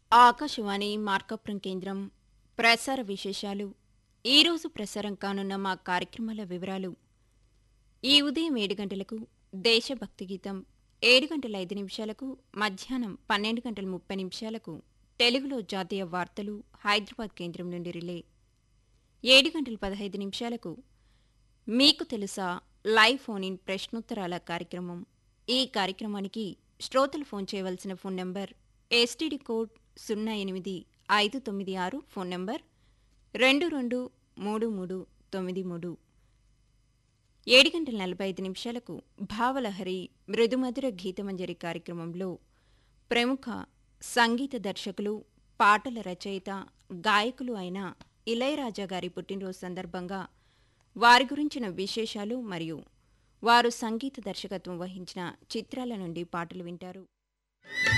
ఆకాశవాణి మార్కాపురం కేంద్రం ప్రసార విశేషాలు. ఈరోజు ప్రసారం కానున్న మా కార్యక్రమాల వివరాలు. ఈ ఉదయం 7 గంటలకు దేశభక్తి గీతం, 7 గంటల 5 నిమిషాలకు, మధ్యాహ్నం 12 గంటల 30 నిమిషాలకు తెలుగులో జాతీయ వార్తలు హైదరాబాద్ కేంద్రం నుండి రిలే. 7 గంటల 15 నిమిషాలకు మీకు తెలుసా లైవ్ ఫోన్ ఇన్ ప్రశ్నోత్తరాల కార్యక్రమం. ఈ కార్యక్రమానికి శ్రోతలు ఫోన్ చేయవలసిన phone number STD code 0856 phone number 223393. 7 గంటల 45 నిమిషాలకు భావలహరి మృదుమధుర గీతమంజరి కార్యక్రమంలో ప్రముఖ సంగీత దర్శకులు, పాటల రచయిత, గాయకులు అయిన ఇళయరాజా గారి పుట్టినరోజు సందర్భంగా వారి గురించిన విశేషాలు మరియు వారు సంగీత దర్శకత్వం వహించిన చిత్రాల నుండి పాటలు వింటారు.